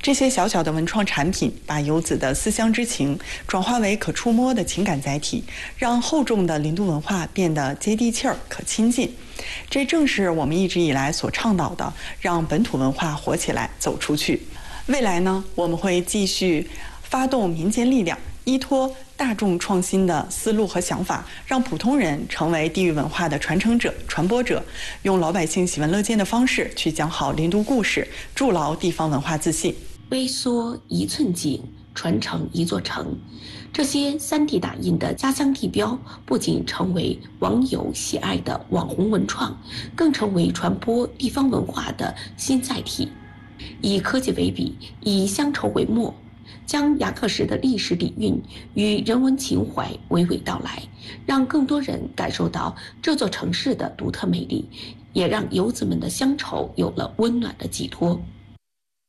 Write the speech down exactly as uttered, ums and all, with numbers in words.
这些小小的文创产品把游子的思乡之情转化为可触摸的情感载体，让厚重的林都文化变得接地气儿、可亲近。这正是我们一直以来所倡导的，让本土文化活起来、走出去。未来呢，我们会继续发动民间力量，依托大众创新的思路和想法，让普通人成为地域文化的传承者、传播者，用老百姓喜闻乐见的方式去讲好林都故事，筑牢地方文化自信。 微缩一寸景，传承一座城。这些 三 D 打印的家乡地标不仅成为网友喜爱的网红文创，更成为传播地方文化的新载体。以科技为笔，以乡愁为墨，将牙刻石的历史底蕴与人文情怀娓娓道来，让更多人感受到这座城市的独特魅力，也让游子们的乡愁有了温暖的寄托。